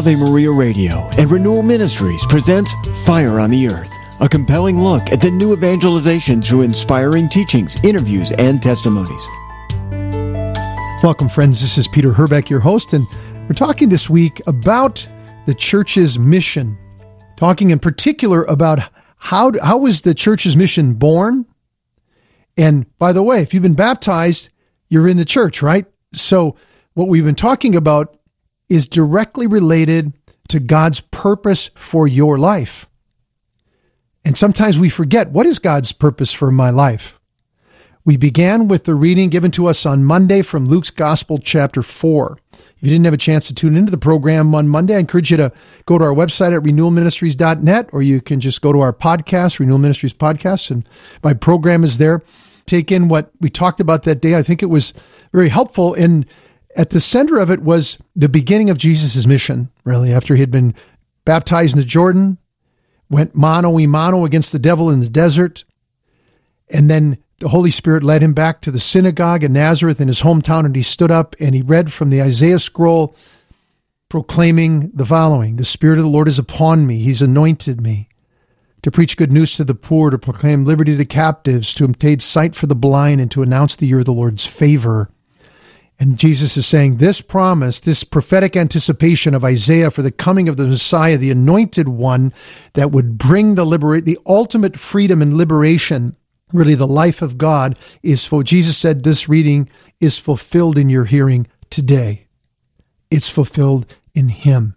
Ave Maria Radio and Renewal Ministries presents Fire on the Earth, a compelling look at the new evangelization through inspiring teachings, interviews, and testimonies. Welcome, friends. This is Peter Herbeck, your host, and we're talking this week about the church's mission, talking in particular about how was the church's mission born. And by the way, if you've been baptized, you're in the church, right? So what we've been talking about is directly related to God's purpose for your life. And sometimes we forget, what is God's purpose for my life? We began with the reading given to us on Monday from Luke's Gospel, chapter 4. If you didn't have a chance to tune into the program on Monday, I encourage you to go to our website at renewalministries.net, or you can just go to our podcast, Renewal Ministries Podcast, and my program is there. Take in what we talked about that day. I think it was very helpful, and at the center of it was the beginning of Jesus' mission, really, after he had been baptized in the Jordan, went mano a mano against the devil in the desert, and then the Holy Spirit led him back to the synagogue in Nazareth in his hometown, and he stood up and he read from the Isaiah scroll, proclaiming the following: "The Spirit of the Lord is upon me. He's anointed me to preach good news to the poor, to proclaim liberty to captives, to obtain sight for the blind, and to announce the year of the Lord's favor." And Jesus is saying this promise, this prophetic anticipation of Isaiah for the coming of the Messiah, the anointed one that would bring the ultimate freedom and liberation, really the life of God, is for, Jesus said, this reading is fulfilled in your hearing today. It's fulfilled in him.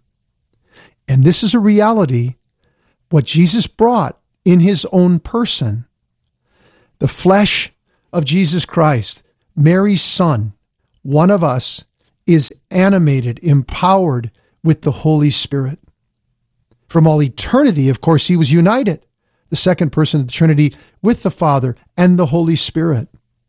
And this is a reality, what Jesus brought in his own person. The flesh of Jesus Christ, Mary's son, one of us, is animated, empowered with the Holy Spirit. From all eternity, of course, he was united, the second person of the Trinity, with the Father and the Holy Spirit.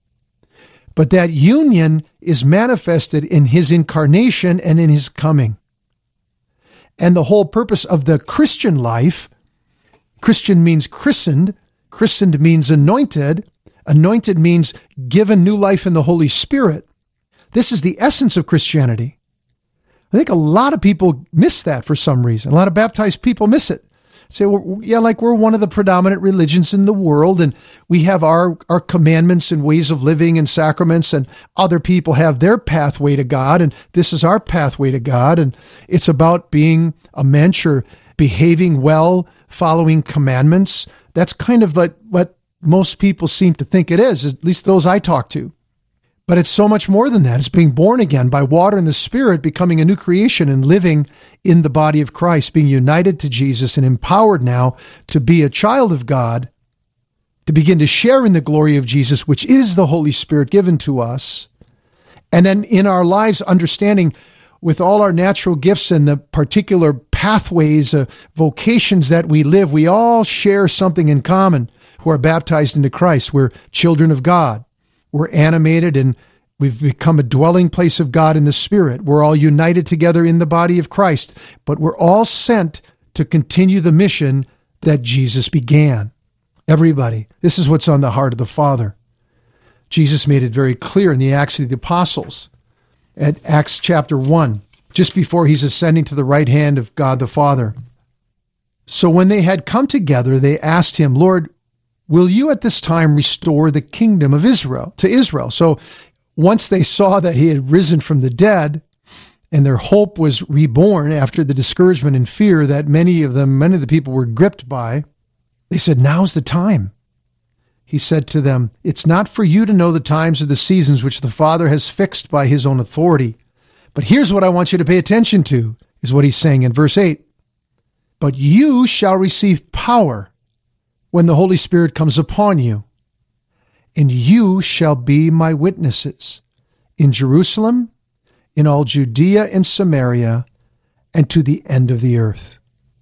But that union is manifested in his incarnation and in his coming. And the whole purpose of the Christian life, Christian means christened means anointed, anointed means given new life in the Holy Spirit. This is the essence of Christianity. I think a lot of people miss that for some reason. A lot of baptized people miss it. Say, well, yeah, like we're one of the predominant religions in the world, and we have our commandments and ways of living and sacraments, and other people have their pathway to God, and this is our pathway to God, and it's about being a mensch or behaving well, following commandments. That's kind of what most people seem to think it is, at least those I talk to. But it's so much more than that. It's being born again by water and the Spirit, becoming a new creation and living in the body of Christ, being united to Jesus and empowered now to be a child of God, to begin to share in the glory of Jesus, which is the Holy Spirit given to us. And then in our lives, understanding with all our natural gifts and the particular pathways, vocations that we live, we all share something in common who are baptized into Christ. We're children of God. We're animated and we've become a dwelling place of God in the Spirit. We're all united together in the body of Christ, but we're all sent to continue the mission that Jesus began. Everybody. This is what's on the heart of the Father. Jesus made it very clear in the Acts of the Apostles, at Acts chapter 1, just before he's ascending to the right hand of God the Father. So when they had come together, they asked him, "Lord, will you at this time restore the kingdom of Israel to Israel?" So once they saw that he had risen from the dead and their hope was reborn after the discouragement and fear that many of the people were gripped by, they said, "Now's the time." He said to them, "It's not for you to know the times or the seasons which the Father has fixed by his own authority. But here's what I want you to pay attention to," is what he's saying in verse 8. "But you shall receive power when the Holy Spirit comes upon you, and you shall be my witnesses in Jerusalem, in all Judea and Samaria, and to the end of the earth."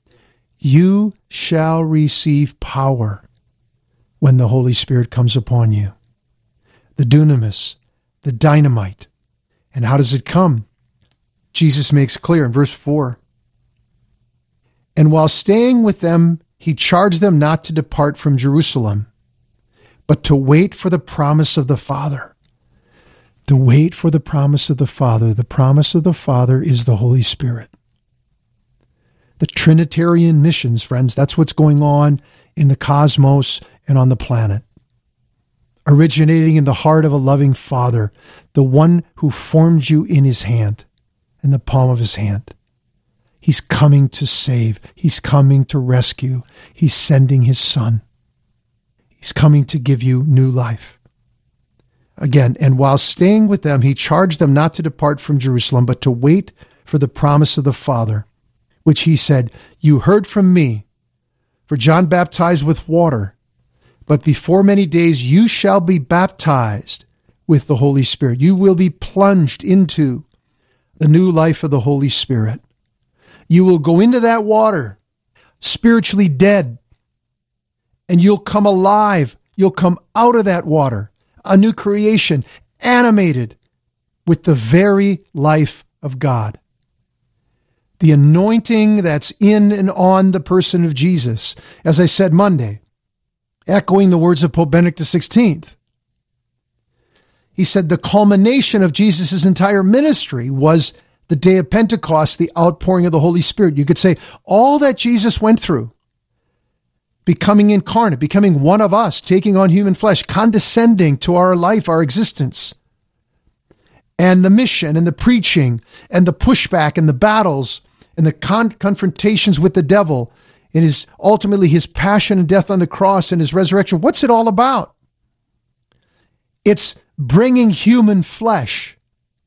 You shall receive power when the Holy Spirit comes upon you. The dunamis, the dynamite. And how does it come? Jesus makes clear in verse 4. "And while staying with them, he charged them not to depart from Jerusalem, but to wait for the promise of the Father." To wait for the promise of the Father. The promise of the Father is the Holy Spirit. The Trinitarian missions, friends, that's what's going on in the cosmos and on the planet. Originating in the heart of a loving Father, the one who formed you in his hand, in the palm of his hand. He's coming to save. He's coming to rescue. He's sending his Son. He's coming to give you new life. Again, and while staying with them, he charged them not to depart from Jerusalem, but to wait for the promise of the Father, which he said, "You heard from me, for John baptized with water, but before many days you shall be baptized with the Holy Spirit." You will be plunged into the new life of the Holy Spirit. You will go into that water spiritually dead, and you'll come alive. You'll come out of that water, a new creation, animated with the very life of God. The anointing that's in and on the person of Jesus, as I said Monday, echoing the words of Pope Benedict XVI. He said the culmination of Jesus' entire ministry was the day of Pentecost, the outpouring of the Holy Spirit. You could say all that Jesus went through, becoming incarnate, becoming one of us, taking on human flesh, condescending to our life, our existence, and the mission and the preaching and the pushback and the battles and the confrontations with the devil and ultimately his passion and death on the cross and his resurrection. What's it all about? It's bringing human flesh,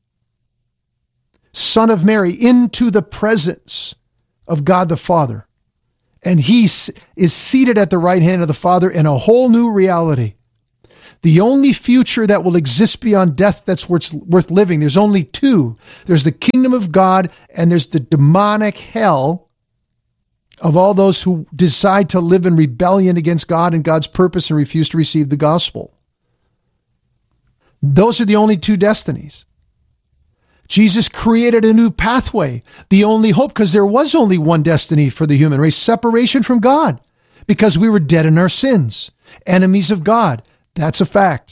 Son of Mary, into the presence of God the Father. And he is seated at the right hand of the Father in a whole new reality. The only future that will exist beyond death that's worth living, there's only two. There's the kingdom of God, and there's the demonic hell of all those who decide to live in rebellion against God and God's purpose and refuse to receive the gospel. Those are the only two destinies. Jesus created a new pathway, the only hope, because there was only one destiny for the human race, separation from God, because we were dead in our sins, enemies of God. That's a fact.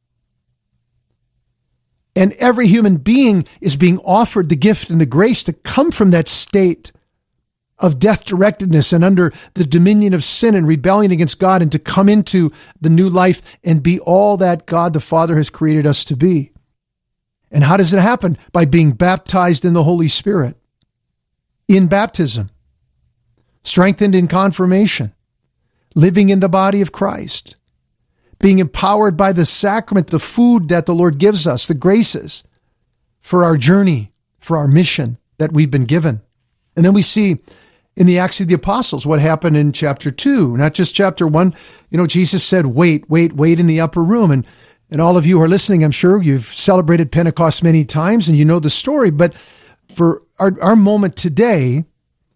And every human being is being offered the gift and the grace to come from that state of death-directedness and under the dominion of sin and rebellion against God, and to come into the new life and be all that God the Father has created us to be. And how does it happen? By being baptized in the Holy Spirit, in baptism, strengthened in confirmation, living in the body of Christ, being empowered by the sacrament, the food that the Lord gives us, the graces for our journey, for our mission that we've been given. And then we see in the Acts of the Apostles what happened in chapter 2, not just chapter 1. Jesus said, wait in the upper room. And all of you who are listening, I'm sure you've celebrated Pentecost many times and you know the story. But for our moment today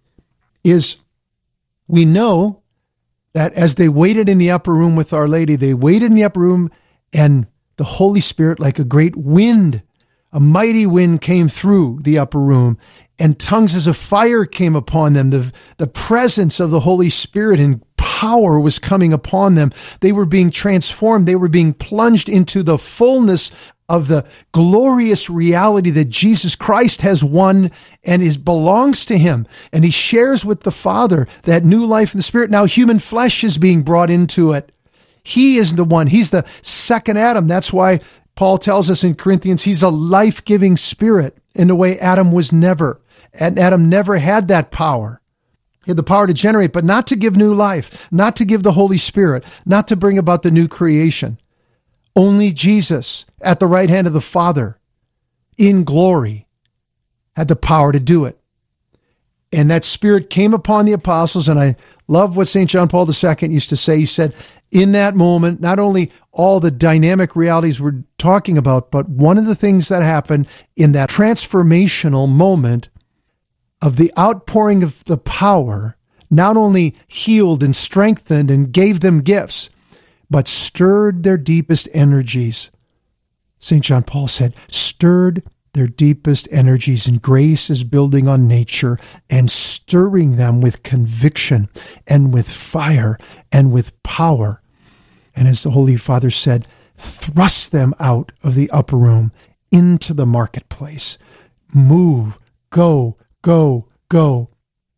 is, we know that as they waited in the upper room with Our Lady, they waited in the upper room, and the Holy Spirit, like a great wind, a mighty wind, came through the upper room, and tongues as of fire came upon them. The presence of the Holy Spirit and power was coming upon them. They were being transformed. They were being plunged into the fullness of the glorious reality that Jesus Christ has won and belongs to him. And he shares with the Father that new life in the Spirit. Now human flesh is being brought into it. He is the one. He's the second Adam. That's why Paul tells us in Corinthians, he's a life-giving spirit in a way Adam was never. And Adam never had that power. He had the power to generate, but not to give new life, not to give the Holy Spirit, not to bring about the new creation. Only Jesus, at the right hand of the Father, in glory, had the power to do it. And that Spirit came upon the apostles, and I love what St. John Paul II used to say. He said, in that moment, not only all the dynamic realities we're talking about, but one of the things that happened in that transformational moment of the outpouring of the power, not only healed and strengthened and gave them gifts, but stirred their deepest energies. St. John Paul said, stirred their deepest energies, and grace is building on nature and stirring them with conviction and with fire and with power. And as the Holy Father said, thrust them out of the upper room into the marketplace. Move, go, go, go.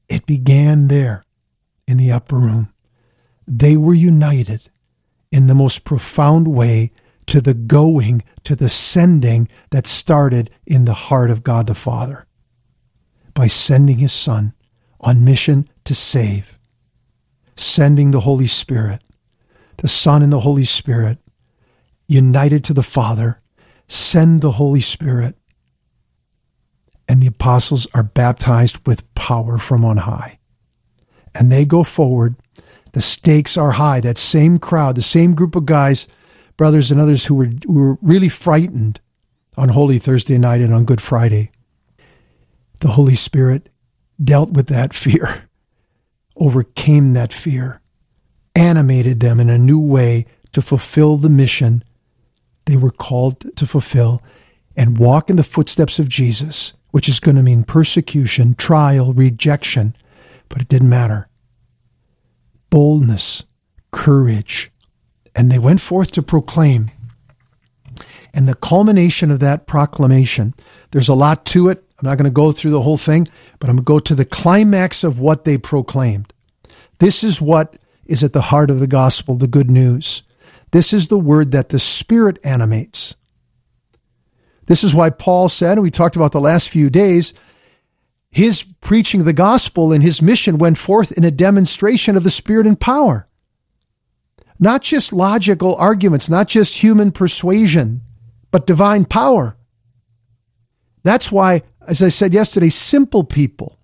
It began there in the upper room. They were united in the most profound way to the going, to the sending that started in the heart of God the Father by sending his Son on mission to save, sending the Holy Spirit, the Son and the Holy Spirit, united to the Father, send the Holy Spirit, and the apostles are baptized with power from on high. And they go forward. The stakes are high. That same crowd, the same group of guys, brothers and others who were really frightened on Holy Thursday night and on Good Friday. The Holy Spirit dealt with that fear, overcame that fear, animated them in a new way to fulfill the mission they were called to fulfill and walk in the footsteps of Jesus, which is going to mean persecution, trial, rejection, but it didn't matter. Boldness, courage, and they went forth to proclaim. And the culmination of that proclamation, there's a lot to it. I'm not going to go through the whole thing, but I'm going to go to the climax of what they proclaimed. This is what is at the heart of the gospel, the good news. This is the word that the Spirit animates. This is why Paul said, and we talked about the last few days, his preaching of the gospel and his mission went forth in a demonstration of the Spirit and power. Not just logical arguments, not just human persuasion, but divine power. That's why, as I said yesterday, simple people.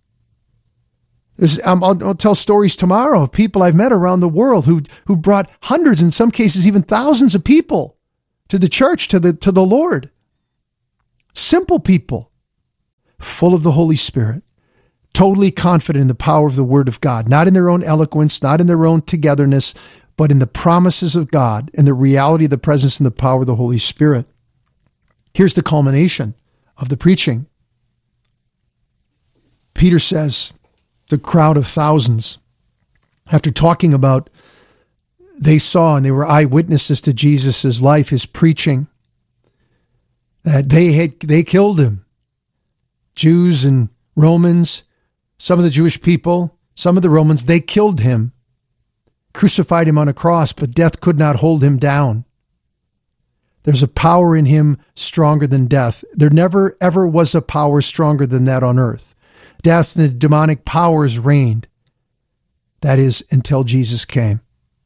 I'll tell stories tomorrow of people I've met around the world who brought hundreds, in some cases even thousands of people to the church, to the Lord. Simple people, full of the Holy Spirit, totally confident in the power of the Word of God, not in their own eloquence, not in their own togetherness, but in the promises of God and the reality of the presence and the power of the Holy Spirit. Here's the culmination of the preaching. Peter says, the crowd of thousands, after talking about they saw and they were eyewitnesses to Jesus' life, his preaching, that they killed him. Jews and Romans, some of the Jewish people, some of the Romans, they killed him, crucified him on a cross, but death could not hold him down. There's a power in him stronger than death. There never, ever was a power stronger than that on earth. Death and the demonic powers reigned. That is, until Jesus came.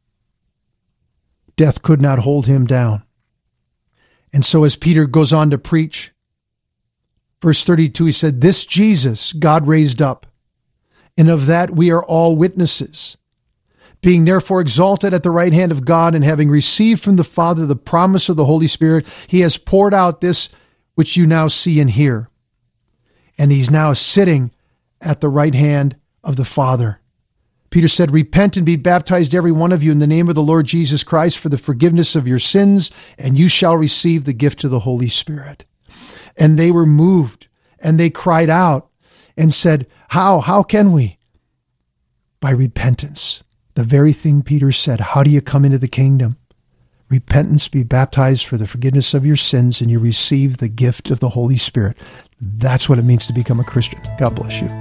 Death could not hold him down. And so as Peter goes on to preach, verse 32, he said, "This Jesus God raised up, and of that we are all witnesses. Being therefore exalted at the right hand of God, and having received from the Father the promise of the Holy Spirit, he has poured out this which you now see and hear." And he's now sitting at the right hand of the Father. Peter said, "Repent and be baptized, every one of you, in the name of the Lord Jesus Christ for the forgiveness of your sins, and you shall receive the gift of the Holy Spirit." And they were moved, and they cried out and said, How can we? By repentance. The very thing Peter said. How do you come into the kingdom? Repentance, be baptized for the forgiveness of your sins, and you receive the gift of the Holy Spirit. That's what it means to become a Christian. God bless you.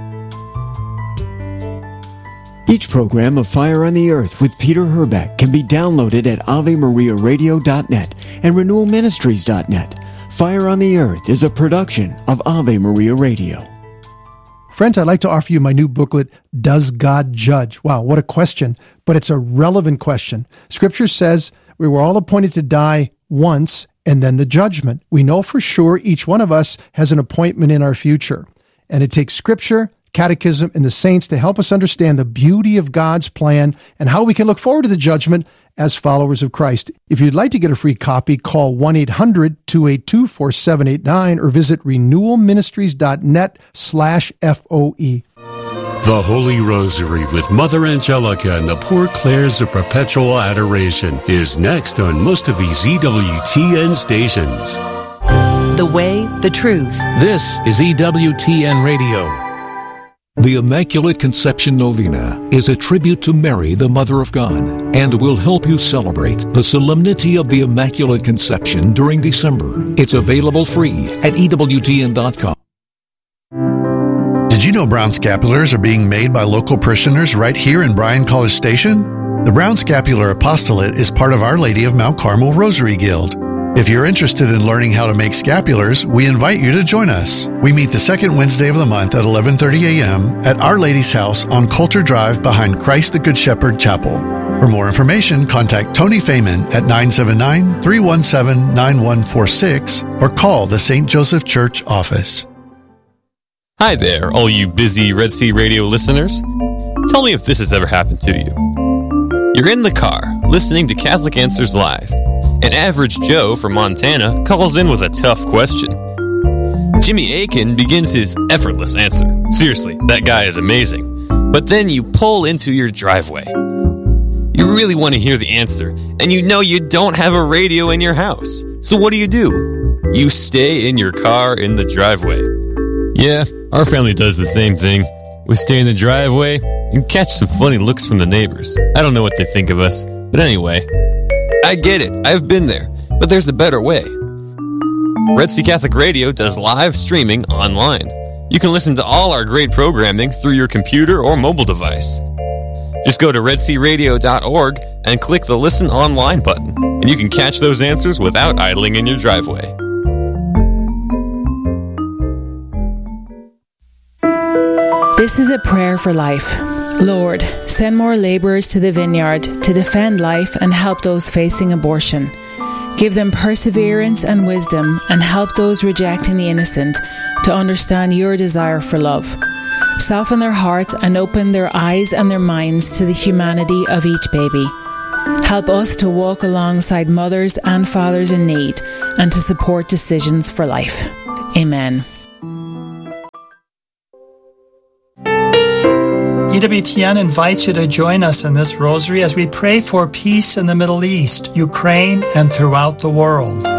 Each program of Fire on the Earth with Peter Herbeck can be downloaded at AveMariaRadio.net and RenewalMinistries.net. Fire on the Earth is a production of Ave Maria Radio. Friends, I'd like to offer you my new booklet, Does God Judge? Wow, what a question, but it's a relevant question. Scripture says we were all appointed to die once and then the judgment. We know for sure each one of us has an appointment in our future. And it takes Scripture, Catechism, and the saints to help us understand the beauty of God's plan and how we can look forward to the judgment as followers of Christ. If you'd like to get a free copy, call 1-800-282-4789 or visit renewalministries.net/FOE. The Holy Rosary with Mother Angelica and the Poor Clares of Perpetual Adoration is next on most of these EWTN stations. The way, the truth. This is EWTN Radio. The Immaculate Conception Novena is a tribute to Mary, the Mother of God, and will help you celebrate the solemnity of the Immaculate Conception during December. It's available free at EWTN.com. Did you you know brown scapulars are being made by local parishioners right here in Bryan College Station? The Brown Scapular Apostolate is part of Our Lady of Mount Carmel Rosary Guild. If you're interested in learning how to make scapulars, we invite you to join us. We meet the second Wednesday of the month at 11:30 a.m. at Our Lady's house on Coulter Drive behind Christ the Good Shepherd Chapel. For more information, contact Tony Feynman at 979-317-9146 or call the St. Joseph Church office. Hi there, all you busy Red Sea Radio listeners. Tell me if this has ever happened to you. You're in the car, listening to Catholic Answers Live. An average Joe from Montana calls in with a tough question. Jimmy Akin begins his effortless answer. Seriously, that guy is amazing. But then you pull into your driveway. You really want to hear the answer, and you know you don't have a radio in your house. So what do? You stay in your car in the driveway. Yeah, our family does the same thing. We stay in the driveway and catch some funny looks from the neighbors. I don't know what they think of us, but anyway, I get it. I've been there, but there's a better way. Red Sea Catholic Radio does live streaming online. You can listen to all our great programming through your computer or mobile device. Just go to redsearadio.org and click the Listen Online button, and you can catch those answers without idling in your driveway. This is a prayer for life. Lord, send more laborers to the vineyard to defend life and help those facing abortion. Give them perseverance and wisdom, and help those rejecting the innocent to understand your desire for love. Soften their hearts and open their eyes and their minds to the humanity of each baby. Help us to walk alongside mothers and fathers in need and to support decisions for life. Amen. EWTN invites you to join us in this rosary as we pray for peace in the Middle East, Ukraine, and throughout the world.